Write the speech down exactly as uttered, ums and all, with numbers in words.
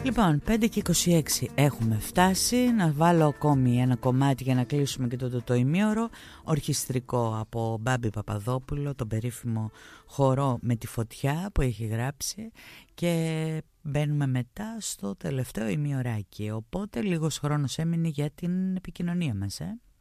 Λοιπόν, πέντε και είκοσι έξι έχουμε φτάσει. Να βάλω ακόμη ένα κομμάτι για να κλείσουμε και το, το, το ημίωρο. Ορχιστρικό από Μπάμπη Παπαδόπουλο, τον περίφημο χορό με τη φωτιά που έχει γράψει. Και μπαίνουμε μετά στο τελευταίο ημιωράκι. Οπότε λίγος χρόνος έμεινε για την επικοινωνία μας, ε?